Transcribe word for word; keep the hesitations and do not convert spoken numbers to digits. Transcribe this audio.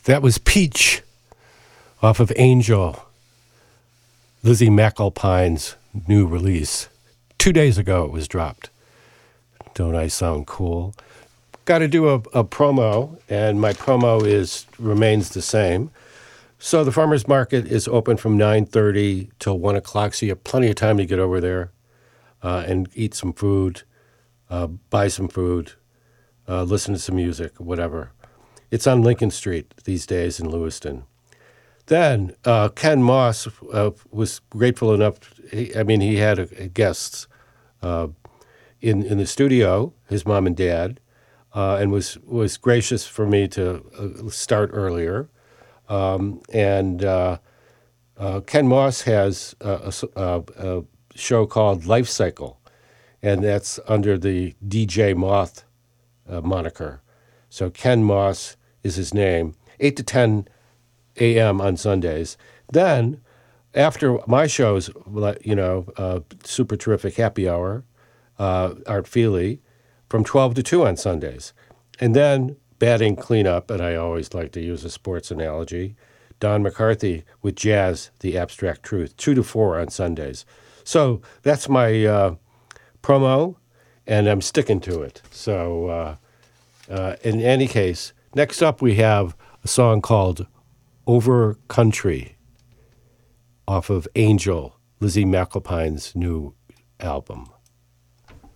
That was Peach off of Angel, Lizzie McAlpine's new release. Two days ago it was dropped. Don't I sound cool? Got to do a, a promo, and my promo is remains the same. So the farmer's market is open from nine thirty till one o'clock, so you have plenty of time to get over there uh, and eat some food, uh, buy some food, uh, listen to some music, whatever. It's on Lincoln Street these days in Lewiston. Then uh, Ken Moss uh, was grateful enough. He, I mean, he had a, a guests uh, in in the studio, his mom and dad, uh, and was was gracious for me to uh, start earlier. Um, and uh, uh, Ken Moss has a, a, a show called Life Cycle, and that's under the D J Moth uh, moniker. So Ken Moss is his name. eight to ten a.m. on Sundays. Then, after my shows, you know, uh, super terrific happy hour, uh, Art Feely, from twelve to two on Sundays. And then batting cleanup, and I always like to use a sports analogy, Don McCarthy with Jazz, The Abstract Truth, two to four on Sundays. So that's my uh, promo, and I'm sticking to it. So uh, uh, in any case, next up we have a song called Over Country off of Angel, Lizzie McAlpine's new album.